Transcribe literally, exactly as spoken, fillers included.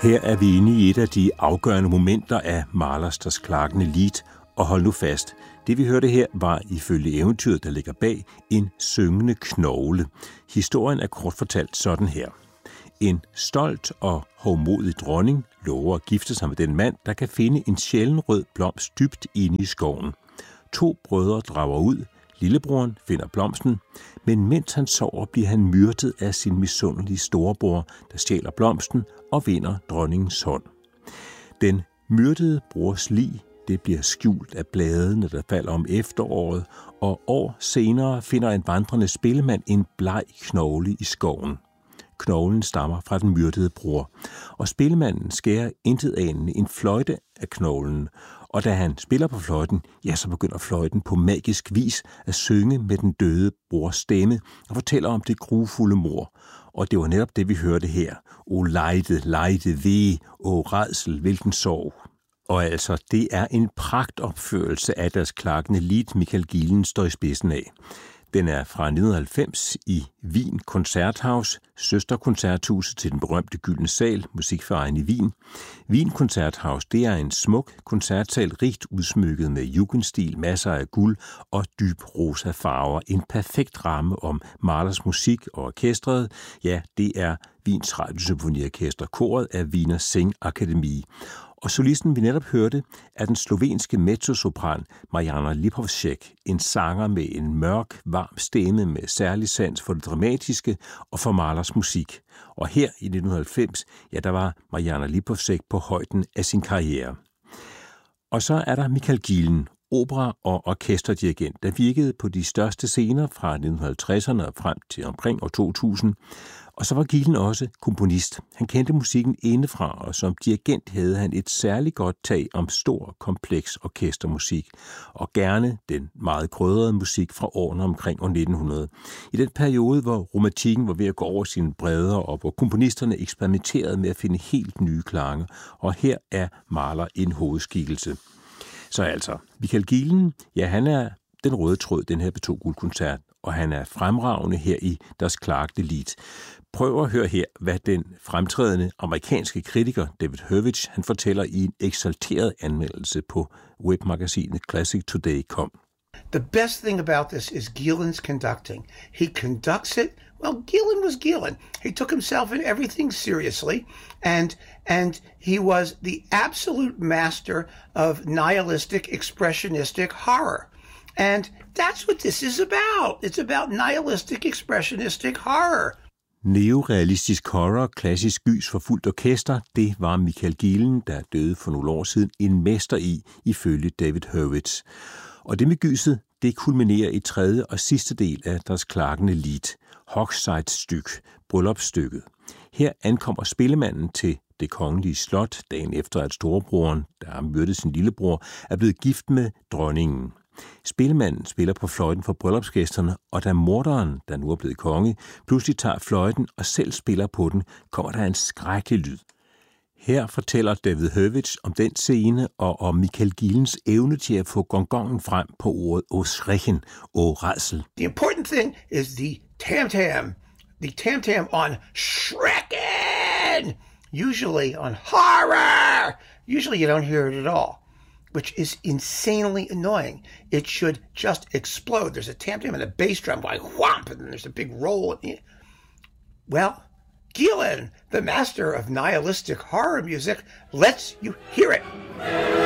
Her er vi inde i et af de afgørende momenter af Mahlers Das klagende Lied, og hold nu fast. Det vi hørte her var ifølge eventyret, der ligger bag, en syngende knogle. Historien er kort fortalt sådan her. En stolt og hovmodig dronning lover at gifte sig med den mand, der kan finde en sjælden rød blomst dybt inde i skoven. To brødre drager ud. Lillebroren finder blomsten, men mens han sover, bliver han myrdet af sin misundelige storebror, der stjæler blomsten og vinder dronningens hånd. Den myrdede brors lig, det bliver skjult af bladene, der falder om efteråret, og år senere finder en vandrende spillemand en bleg knogle i skoven. Knoglen stammer fra den myrdede bror, og spillemanden skærer intetanende en fløjte af knoglen, og da han spiller på fløjten, ja, så begynder fløjten på magisk vis at synge med den døde brors stemme og fortæller om det grufulde mord. Og det var netop det, vi hørte her. O lejde, lejde, ve, o rædsel, hvilken sorg. Og altså, det er en pragtopførelse af Das klagende Lied, Michael Gielen står i spidsen af. Den er fra nitten halvfems i Wien Konzerthaus, søsterkoncerthuset til den berømte Gyldne Sal, musikverein i Wien. Wien Konzerthaus, det er en smuk koncertsal, rigt udsmykket med jugendstil, masser af guld og dyb rosa farver. En perfekt ramme om Mahlers musik og orkestret. Ja, det er Wiens Radiosymfoniorkester, koret af Wiener Singakademie. Og solisten, vi netop hørte, er den slovenske mezzosopran Marjana Lipovšek, en sanger med en mørk, varm stemme med særlig sans for det dramatiske og for Mahlers musik. Og her i nitten halvfems, ja, der var Marjana Lipovšek på højden af sin karriere. Og så er der Michael Gielen, opera- og orkesterdirigent, der virkede på de største scener fra nitten halvtredserne og frem til omkring år to tusind. Og så var Gielen også komponist. Han kendte musikken indefra, og som dirigent havde han et særligt godt tag om stor, kompleks orkestermusik, og gerne den meget krydrede musik fra årene omkring år nitten hundrede. I den periode, hvor romantikken var ved at gå over sine bredder, og hvor komponisterne eksperimenterede med at finde helt nye klange, og her er Mahler en hovedskikkelse. Så altså, Michael Gielen, ja, han er den røde tråd, den her P to Guldkoncert, og han er fremragende her i Das klagende Lied. Prøv at høre her, hvad den fremtrædende amerikanske kritiker David Hurwitz, han fortæller i en eksalteret anmeldelse på webmagasinet Classic Today punktum com. The best thing about this is Gielen's conducting. He conducts it. Well, Gielen was Gielen. He took himself and everything seriously, and and he was the absolute master of nihilistic, expressionistic horror. And that's what this is about. It's about nihilistic, expressionistic horror. Neorealistisk horror, klassisk gys for fuldt orkester, det var Michael Gielen, der døde for nogle år siden, en mester i, ifølge David Hurwitz. Og det med gyset, det kulminerer i tredje og sidste del af Das klagende Lied, Hochzeitsstück, bryllupsstykket. Her ankommer spillemanden til det kongelige slot, dagen efter at storebroren, der har myrdet sin lillebror, er blevet gift med dronningen. Spillemanden spiller på fløjten for bryllupsgæsterne, og da morderen, der nu er blevet konge, pludselig tager fløjten og selv spiller på den, kommer der en skrækkelig lyd. Her fortæller David Hurwitz om den scene og om Michael Gielens evne til at få gongongen frem på ordet o schrecken, o rædsel. The important thing is the tam-tam. The tam-tam on schrecken. Usually on horror. Usually you don't hear it at all, which is insanely annoying. It should just explode. There's a tam-tam and a bass drum going whomp, and then there's a big roll. Well, Gielen, the master of nihilistic horror music, lets you hear it.